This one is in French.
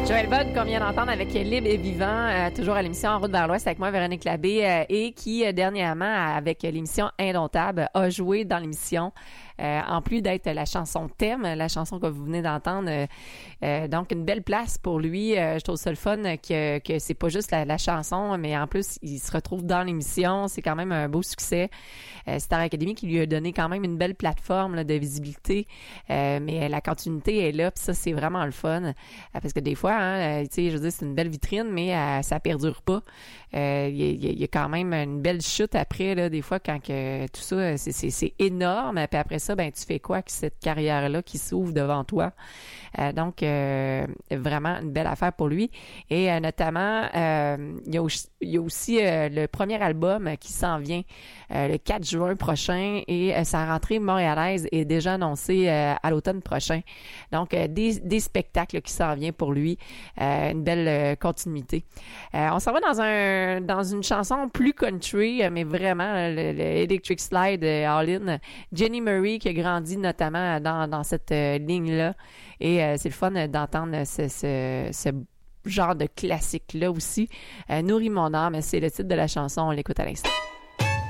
Joël Vogue, qu'on vient d'entendre avec Libre et Vivant, toujours à l'émission En route vers l'Ouest avec moi, Véronique Labbé, et qui, dernièrement, avec l'émission Indomptable, a joué dans l'émission, en plus d'être la chanson thème, la chanson que vous venez d'entendre. Donc, une belle place pour lui. Je trouve ça le fun que c'est pas juste la chanson, mais en plus, il se retrouve dans l'émission. C'est quand même un beau succès. Star Academy qui lui a donné quand même une belle plateforme là, de visibilité, mais la continuité est là, puis ça, c'est vraiment le fun. Parce que des fois, hein, tu sais, je veux dire, c'est une belle vitrine, mais ça perdure pas. Il y a quand même une belle chute après, là, des fois, quand que tout ça, c'est énorme. Puis après ça, ben tu fais quoi avec cette carrière-là qui s'ouvre devant toi? Donc, vraiment une belle affaire pour lui. Et notamment, il y a aussi le premier album qui s'en vient le 4 juin prochain et sa rentrée montréalaise est déjà annoncée à l'automne prochain. Donc, des spectacles qui s'en viennent pour lui. Une belle continuité. On s'en va dans une chanson plus country, mais vraiment le Electric Slide All In. Jenny Murray qui a grandi notamment dans cette ligne-là. Et c'est le fun d'entendre ce genre de classique-là aussi. Nourris mon âme, c'est le titre de la chanson. On l'écoute à l'instant.